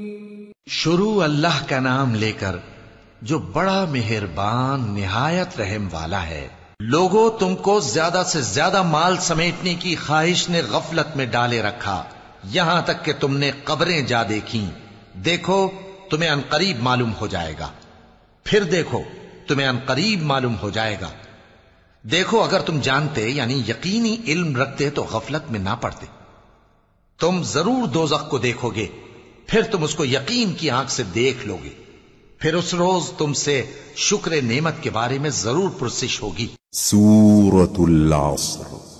शुरू अल्लाह का नाम लेकर जो बड़ा मेहरबान निहायत रहम वाला है। लोगों, तुमको ज्यादा से ज्यादा माल समेटने की ख्वाहिश ने गफलत में डाले रखा, यहां तक कि तुमने कब्रें जा देखी। देखो तुम्हें अनकरीब मालूम हो जाएगा, फिर देखो तुम्हें अनकरीब मालूम हो जाएगा। देखो अगर तुम जानते यानी यकीनी इल्म रखते तो गफलत में ना पड़ते। तुम जरूर दोज़ख को देखोगे, फिर तुम उसको यकीन की आंख से देख लोगे। फिर उस रोज तुमसे शुक्र नेमत के बारे में जरूर पुरसिश होगी। सूरतुल अस्र।